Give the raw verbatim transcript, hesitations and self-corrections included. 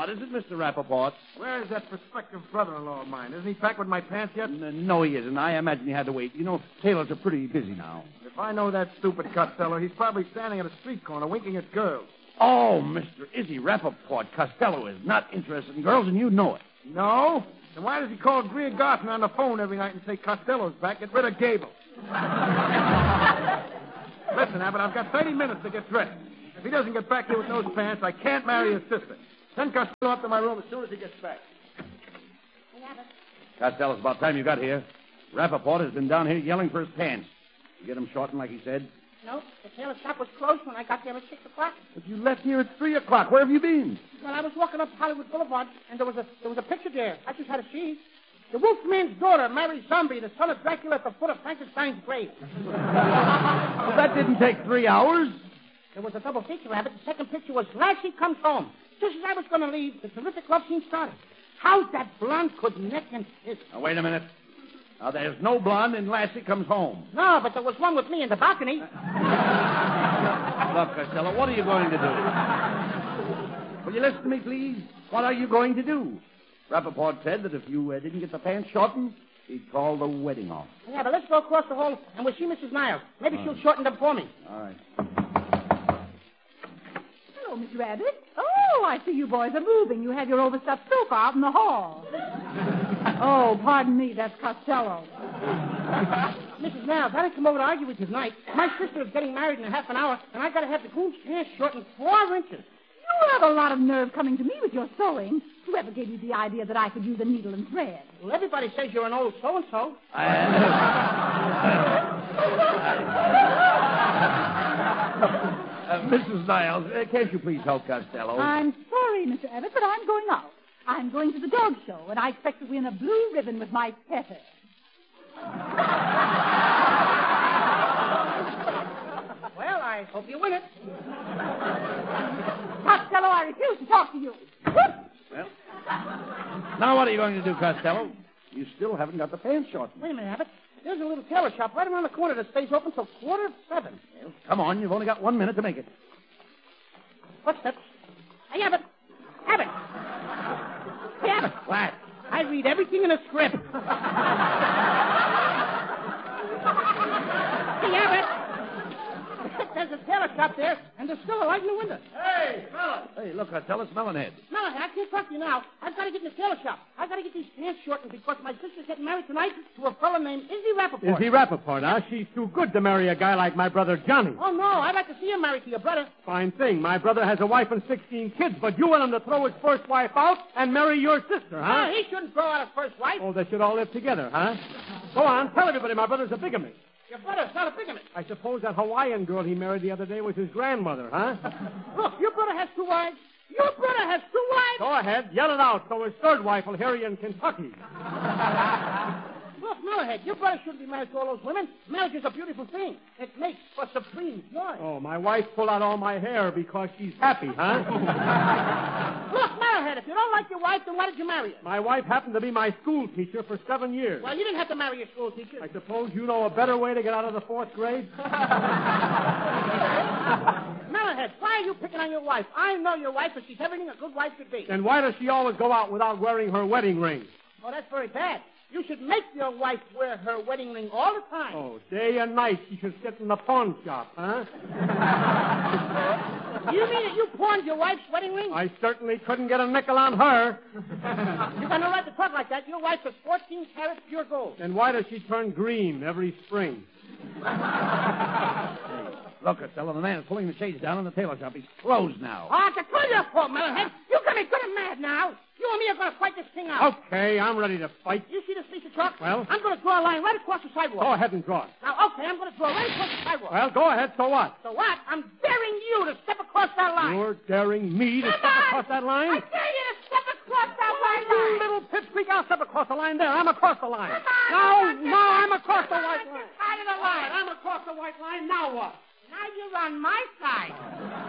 What is it, Mister Rappaport? Where is that prospective brother-in-law of mine? Isn't he back with my pants yet? N- no, he isn't. I imagine he had to wait. You know, tailors are pretty busy now. If I know that stupid Costello, he's probably standing at a street corner winking at girls. Oh, Mister Izzy Rappaport, Costello is not interested in girls, and you know it. No? Then why does he call Greer Garson on the phone every night and say Costello's back? Get rid of Gable. Listen, Abbott, I've got thirty minutes to get dressed. If he doesn't get back here with those pants, I can't marry his sister. Send Costello up to my room as soon as he gets back. Costello, it's about time you got here. Rappaport has been down here yelling for his pants. You get him shortened like he said? No, the tailor shop was closed when I got there at six o'clock. But you left here at three o'clock. Where have you been? Well, I was walking up Hollywood Boulevard, and there was a there was a picture there. I just had to see. The Wolfman's daughter, Mary Zombie, the son of Dracula at the foot of Frankenstein's grave. Well, that didn't take three hours. There was a double feature, Rabbit. The second picture was Lassie Comes Home. Just as I was going to leave, the terrific love scene started. How that blonde could neck and kiss. Now, wait a minute. Now, there's no blonde in Lassie Comes Home. No, but there was one with me in the balcony. Look, Costello, what are you going to do? Will you listen to me, please? What are you going to do? Rappaport said that if you uh, didn't get the pants shortened, he'd call the wedding off. Yeah, but let's go across the hall and we'll see Missus Niles. Maybe she'll shorten them for me. All right. Hello, Miss Rabbit. Oh, I see you boys are moving. You have your overstuffed sofa out in the hall. Oh, pardon me, that's Costello. Missus Niles, I didn't come over to argue with you tonight. My sister is getting married in a half an hour, and I got to have the groom's pants shortened four inches. You have a lot of nerve coming to me with your sewing. Whoever gave you the idea that I could use a needle and thread? Well, everybody says you're an old so-and-so. I... uh, Missus Niles, uh, can't you please help Costello? I'm sorry, Mister Abbott, but I'm going out. I'm going to the dog show, and I expect to win a blue ribbon with my Pepper. Well, I hope you win it. Costello, I refuse to talk to you. Well, now what are you going to do, Costello? You still haven't got the pants shortened. Wait a minute, Abbott. There's a little tailor shop right around the corner that stays open till quarter of seven. Well, come on, you've only got one minute to make it. Footsteps. Hey, Abbott. Abbott. Hey, Abbott. What? I read everything in a script. Hey, Abbott. There's a tailor shop there, and there's still a light in the window. Hey, fella. Hey, look, Costello, it's Melonhead. No, I can't talk to you now. I've got to get in the tailor shop. I've got to get these pants shortened because my sister's getting married tonight to a fellow named Izzy Rappaport. Izzy Rappaport, huh? She's too good to marry a guy like my brother Johnny. Oh, no, I'd like to see him married to your brother. Fine thing. My brother has a wife and sixteen kids, but you want him to throw his first wife out and marry your sister, huh? No, he shouldn't throw out his first wife. Oh, they should all live together, huh? Go on, tell everybody my brother's a bigamist. Your brother's not a bigamist. I suppose that Hawaiian girl he married the other day was his grandmother, huh? Look, your brother has two wives. Your brother has two wives. Go ahead, yell it out so his third wife will hear you in Kentucky. Look, Melonhead, your brother shouldn't be married to all those women. Marriage is a beautiful thing. It makes for supreme joy. Oh, my wife pulled out all my hair because she's happy, huh? Look, Melonhead, if you don't like your wife, then why did you marry her? My wife happened to be my school teacher for seven years. Well, you didn't have to marry your school teacher. I suppose you know a better way to get out of the fourth grade? Melonhead, why are you picking on your wife? I know your wife, and she's everything a good wife should be. Then why does she always go out without wearing her wedding ring? Oh, that's very bad. You should make your wife wear her wedding ring all the time. Oh, day and night she should sit in the pawn shop, huh? You mean that you pawned your wife's wedding ring? I certainly couldn't get a nickel on her. You got no right to talk like that. Your wife is fourteen carats pure gold. Then why does she turn green every spring? Look, Costello, the man is pulling the shades down in the tailor shop. He's closed now. Oh, it's all your fault, Melonhead. You got me good and mad now. You and me are going to fight this thing out. Okay, I'm ready to fight. You see this piece of chalk? Well? I'm going to draw a line right across the sidewalk. Go ahead and draw it. Now, okay, I'm going to draw right across the sidewalk. Well, go ahead, so what? So what? I'm daring you to step across that line. You're daring me to Come step on. across that line? I dare you to step across that line. You little pipsqueak, I'll step across the line there. I'm across the line. Come on, No, come on, no, I'm across the come on, white get line. side of the line. I'm across the white line. Now what? Now you're on my side.